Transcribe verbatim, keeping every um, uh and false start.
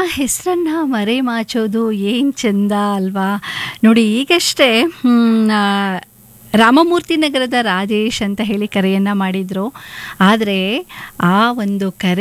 ಹೆಸರನ್ನು ಮರೆಮಾಚೋದು ಏನು ಚೆಂದ ಅಲ್ವಾ. ನೋಡಿ ಈಗಷ್ಟೇ ಹ್ಮ್, ಆ, ರಾಮಮೂರ್ತಿ ನಗರದ ರಾಜೇಶ್ ಅಂತ ಹೇಳಿ ಕರೆಯನ್ನು ಮಾಡಿದರು. ಆದರೆ ಆ ಒಂದು ಕರೆ